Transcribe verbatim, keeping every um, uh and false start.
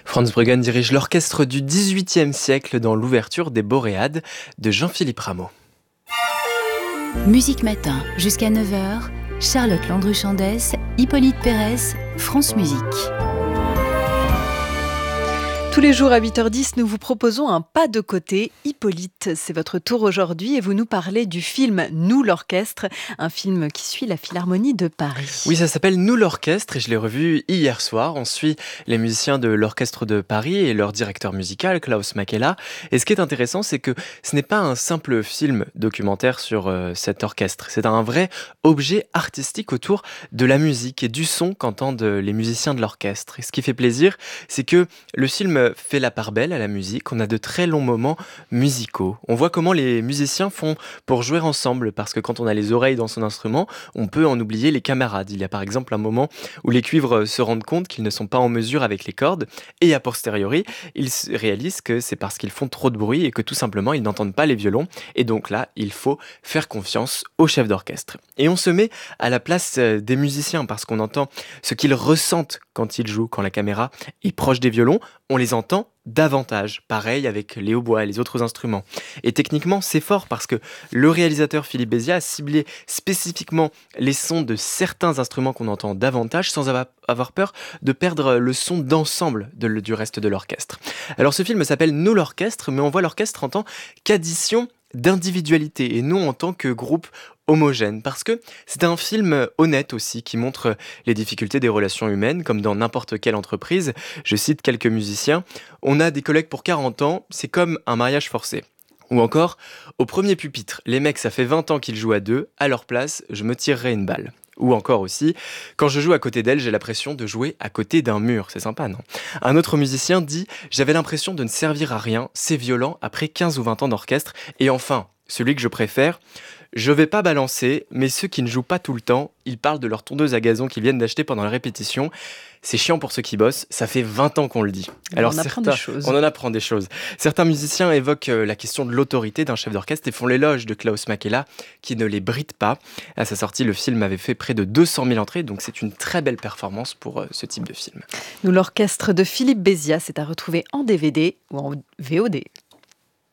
Franz Bruggen dirige l'orchestre du dix-huitième siècle dans l'ouverture des Boréades de Jean-Philippe Rameau. Musique Matin, jusqu'à neuf heures, Charlotte Landru-Chandès, Hippolyte Pérez, France Musique. Tous les jours à huit heures dix, nous vous proposons un pas de côté. Hippolyte, c'est votre tour aujourd'hui et vous nous parlez du film Nous l'Orchestre, un film qui suit la Philharmonie de Paris. Oui, ça s'appelle Nous l'Orchestre et je l'ai revu hier soir. On suit les musiciens de l'Orchestre de Paris et leur directeur musical, Klaus Makela. Et ce qui est intéressant, c'est que ce n'est pas un simple film documentaire sur euh, cet orchestre. C'est un vrai objet artistique autour de la musique et du son qu'entendent les musiciens de l'orchestre. Et ce qui fait plaisir, c'est que le film fait la part belle à la musique. On a de très longs moments musicaux. On voit comment les musiciens font pour jouer ensemble, parce que quand on a les oreilles dans son instrument, on peut en oublier les camarades. Il y a par exemple un moment où les cuivres se rendent compte qu'ils ne sont pas en mesure avec les cordes, et a posteriori, ils réalisent que c'est parce qu'ils font trop de bruit et que tout simplement ils n'entendent pas les violons. Et donc là, il faut faire confiance au chef d'orchestre. Et on se met à la place des musiciens, parce qu'on entend ce qu'ils ressentent quand ils jouent, quand la caméra est proche des violons. On les entend davantage, pareil avec les hautbois et les autres instruments. Et techniquement, c'est fort parce que le réalisateur Philippe Béziat a ciblé spécifiquement les sons de certains instruments qu'on entend davantage sans avoir peur de perdre le son d'ensemble de, du reste de l'orchestre. Alors ce film s'appelle Nous l'Orchestre, mais on voit l'orchestre en tant qu'addition d'individualité et non en tant que groupe homogène, parce que c'est un film honnête aussi qui montre les difficultés des relations humaines comme dans n'importe quelle entreprise. Je cite quelques musiciens: on a des collègues pour quarante ans, c'est comme un mariage forcé. Ou encore, au premier pupitre, les mecs ça fait vingt ans qu'ils jouent à deux, à leur place je me tirerai une balle. Ou encore aussi, quand je joue à côté d'elle, j'ai l'impression de jouer à côté d'un mur. C'est sympa, non ? Un autre musicien dit « J'avais l'impression de ne servir à rien, c'est violent après quinze ou vingt ans d'orchestre. » Et enfin, celui que je préfère, je vais pas balancer, mais ceux qui ne jouent pas tout le temps, ils parlent de leur tondeuse à gazon qu'ils viennent d'acheter pendant la répétition. C'est chiant pour ceux qui bossent, ça fait vingt ans qu'on le dit. Alors on apprend des choses. On en apprend des choses. Certains musiciens évoquent la question de l'autorité d'un chef d'orchestre et font l'éloge de Klaus Makela, qui ne les bride pas. À sa sortie, le film avait fait près de deux cent mille entrées, donc c'est une très belle performance pour ce type de film. Nous l'Orchestre de Philippe Béziat, c'est à retrouver en D V D ou en V O D.